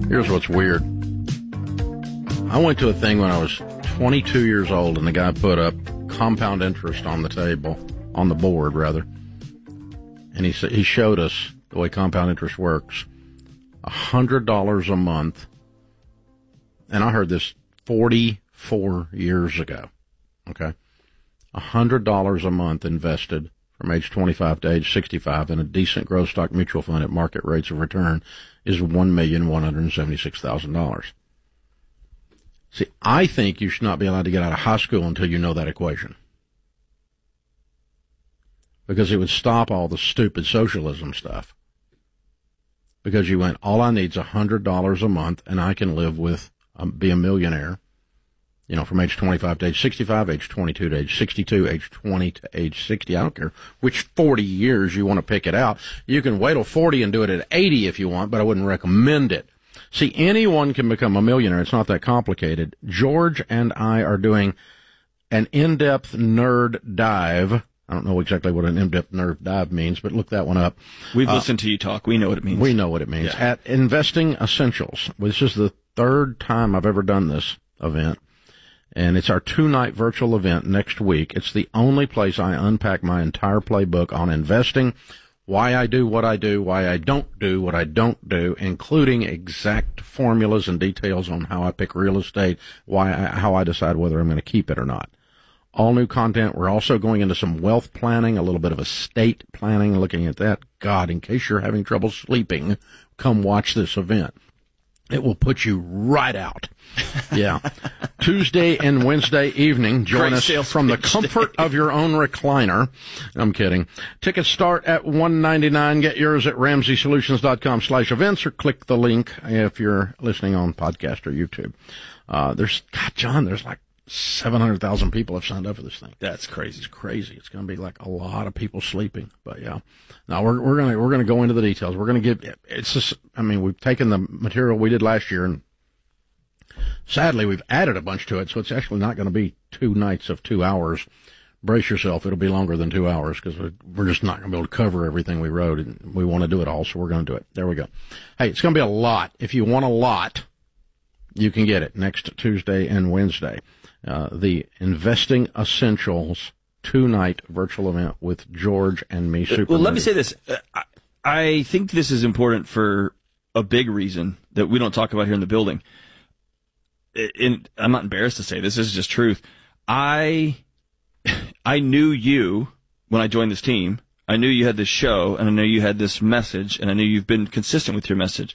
Here's what's weird. I went to a thing when I was 22 years old, and the guy put up compound interest on the table, on the board, rather. And he showed us the way compound interest works. $100 a month. And I heard this 44 years ago. Okay. $100 a month invested from age 25 to age 65 in a decent growth stock mutual fund at market rates of return is $1,176,000. See, I think you should not be allowed to get out of high school until you know that equation. Because it would stop all the stupid socialism stuff. Because you went, all I need is $100 a month, and I can live with, be a millionaire, you know, from age 25 to age 65, age 22 to age 62, age 20 to age 60. I don't care which 40 years you want to pick it out. You can wait till 40 and do it at 80 if you want, but I wouldn't recommend it. See, anyone can become a millionaire. It's not that complicated. George and I are doing an in-depth nerd dive. I don't know exactly what an in-depth nerd dive means, but look that one up. We've listened to you talk. We know what it means. We know what it means. Yeah. At Investing Essentials. This is the third time I've ever done this event, and it's our 2-night virtual event next week. It's the only place I unpack my entire playbook on investing, why I do what I do, why I don't do what I don't do, including exact formulas and details on how I pick real estate, how I decide whether I'm going to keep it or not. All new content. We're also going into some wealth planning, a little bit of estate planning, looking at that. God, in case you're having trouble sleeping, come watch this event. It will put you right out. Yeah. Tuesday and Wednesday evening, join us from the comfort of your own recliner. I'm kidding. Tickets start at $199. Get yours at RamseySolutions.com/events or click the link if you're listening on podcast or YouTube. There's like 700,000 people have signed up for this thing. That's crazy. It's crazy. It's going to be like a lot of people sleeping. But yeah, now we're going to go into the details. We're going to give, it's just, I mean, we've taken the material we did last year and sadly we've added a bunch to it. So it's actually not going to be 2 nights of 2 hours. Brace yourself. It'll be longer than 2 hours because we're just not going to be able to cover everything we wrote, and we want to do it all. So we're going to do it. There we go. Hey, it's going to be a lot. If you want a lot, you can get it next Tuesday and Wednesday. The Investing Essentials 2-night virtual event with George and me. Well, let me say this. I think this is important for a big reason that we don't talk about here in the building. I'm not embarrassed to say this. This is just truth. I knew you when I joined this team. I knew you had this show, and I knew you had this message, and I knew you've been consistent with your message.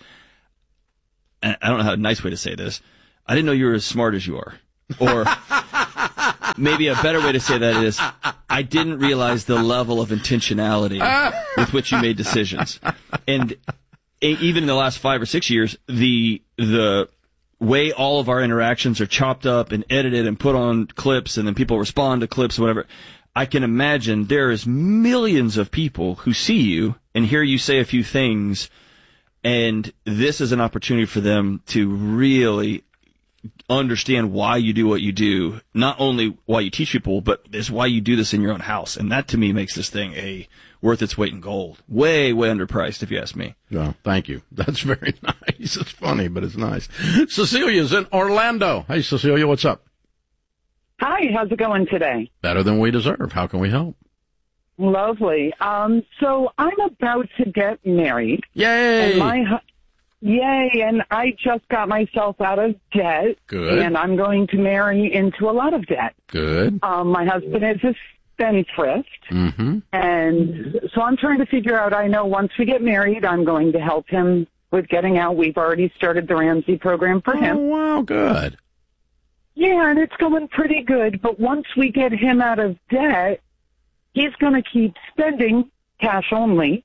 And I don't know how a nice way to say this. I didn't know you were as smart as you are. Or maybe a better way to say that is, I didn't realize the level of intentionality with which you made decisions. And even in the last 5 or 6 years, the way all of our interactions are chopped up and edited and put on clips, and then people respond to clips or whatever, I can imagine there is millions of people who see you and hear you say a few things, and this is an opportunity for them to really understand why you do what you do, not only why you teach people, but it's why you do this in your own house. And that, to me, makes this thing worth its weight in gold. Way, way underpriced, if you ask me. Well, thank you. That's very nice. It's funny, but it's nice. Cecilia's in Orlando. Hey, Cecilia, what's up? Hi, how's it going today? Better than we deserve. How can we help? Lovely. So I'm about to get married. Yay! Yay, and I just got myself out of debt. Good. And I'm going to marry into a lot of debt. Good. My husband is a spendthrift. Mm-hmm. And so I'm trying to figure out, I know once we get married, I'm going to help him with getting out. We've already started the Ramsey program for him. Oh, wow, good. Yeah, and it's going pretty good. But once we get him out of debt, he's going to keep spending cash only.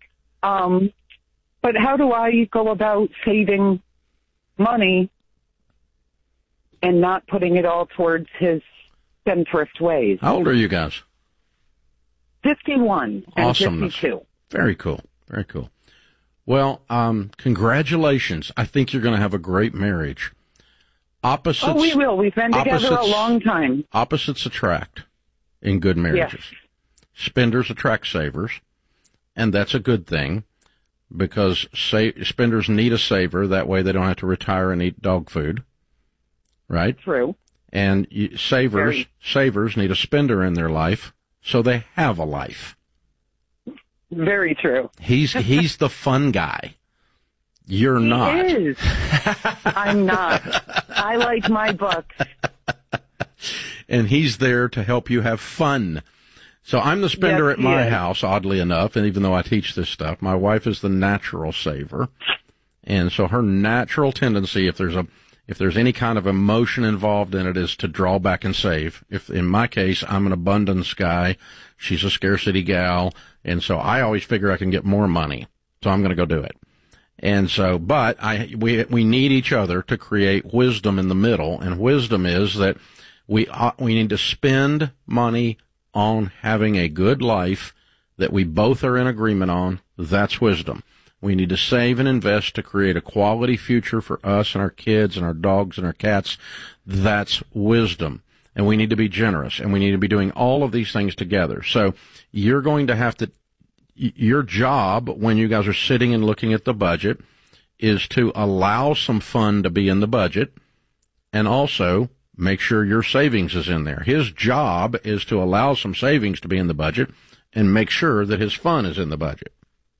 But how do I go about saving money and not putting it all towards his spendthrift ways? How old are you guys? 51 and Awesomeness. 52. Very cool. Very cool. Well, congratulations. I think you're going to have a great marriage. Opposites. Oh, we will. We've been together a long time. Opposites attract in good marriages. Yes. Spenders attract savers, and that's a good thing. because spenders need a saver. That way they don't have to retire and eat dog food, right? True. And savers need a spender in their life, so they have a life. Very true. He's the fun guy. You're not. He is. I'm not. I like my books. And he's there to help you have fun. So I'm the spender at my house, oddly enough, and even though I teach this stuff, my wife is the natural saver. And so her natural tendency, if there's any kind of emotion involved in it, is to draw back and save. If in my case, I'm an abundance guy, she's a scarcity gal, and so I always figure I can get more money. So I'm going to go do it. And so, but we need each other to create wisdom in the middle, and wisdom is that we need to spend money on having a good life that we both are in agreement on. That's wisdom. We need to save and invest to create a quality future for us and our kids and our dogs and our cats. That's wisdom. And we need to be generous, and we need to be doing all of these things together. So you're going to have to, your job when you guys are sitting and looking at the budget is to allow some fun to be in the budget and also make sure your savings is in there. His job is to allow some savings to be in the budget and make sure that his fun is in the budget.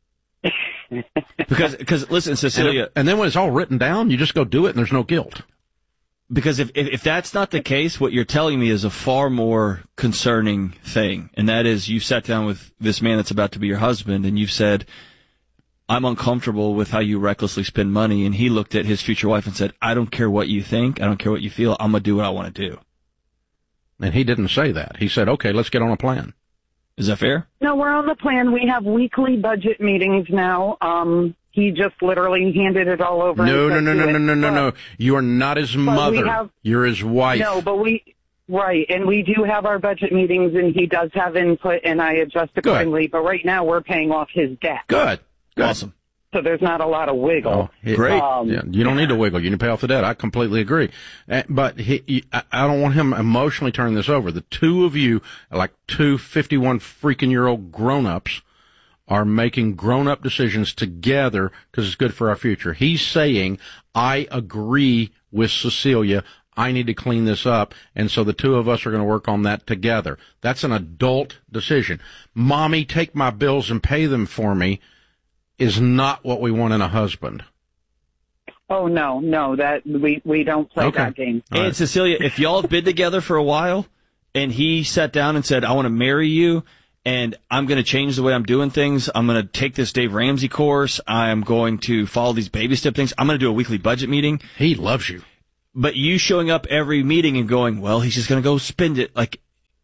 Because listen, Cecilia, and then when it's all written down, you just go do it and there's no guilt. Because if that's not the case, what you're telling me is a far more concerning thing. And that is, you sat down with this man that's about to be your husband and you've said, I'm uncomfortable with how you recklessly spend money. And he looked at his future wife and said, I don't care what you think. I don't care what you feel. I'm going to do what I want to do. And he didn't say that. He said, okay, let's get on a plan. Is that fair? No, we're on the plan. We have weekly budget meetings now. He just literally handed it all over. No. You are not his mother. You're his wife. No, but right, and we do have our budget meetings, and he does have input, and I adjust accordingly. But right now, we're paying off his debt. Good. Awesome. So there's not a lot of wiggle. Great. Yeah, you don't need to wiggle. You can pay off the debt. I completely agree. But I don't want him emotionally turning this over. The two of you, like two 51-freaking-year-old grown-ups, are making grown-up decisions together because it's good for our future. He's saying, I agree with Cecilia. I need to clean this up. And so the two of us are going to work on that together. That's an adult decision. Mommy, take my bills and pay them for me is not what we want in a husband. Oh, no, that we don't play that game. And right. Cecilia, if y'all have been together for a while and he sat down and said, I want to marry you and I'm going to change the way I'm doing things. I'm going to take this Dave Ramsey course. I'm going to follow these baby step things. I'm going to do a weekly budget meeting. He loves you. But you showing up every meeting and going, well, he's just going to go spend it. Like,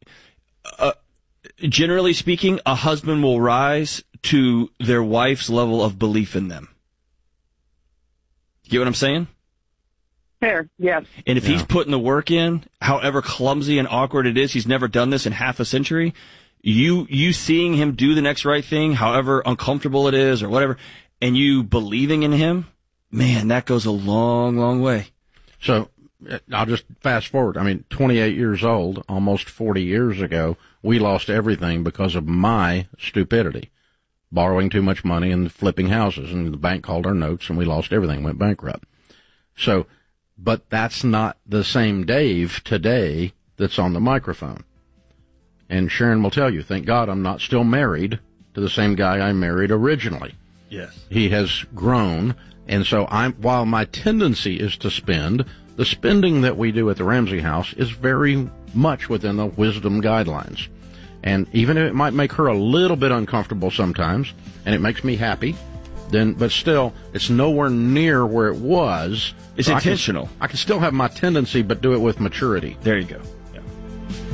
generally speaking, a husband will rise to their wife's level of belief in them. You get what I'm saying? Fair, yes. And if he's putting the work in, however clumsy and awkward it is, he's never done this in half a century, you seeing him do the next right thing, however uncomfortable it is or whatever, and you believing in him, man, that goes a long, long way. So I'll just fast forward. 28 years old, almost 40 years ago, we lost everything because of my stupidity. Borrowing too much money and flipping houses, and the bank called our notes and we lost everything, went bankrupt. So, but that's not the same Dave today that's on the microphone. And Sharon will tell you, thank God I'm not still married to the same guy I married originally. Yes. He has grown, and so while my tendency is to spend, the spending that we do at the Ramsey house is very much within the wisdom guidelines. And even if it might make her a little bit uncomfortable sometimes, and it makes me happy, but still, it's nowhere near where it was. It's intentional. I can still have my tendency, but do it with maturity. There you go.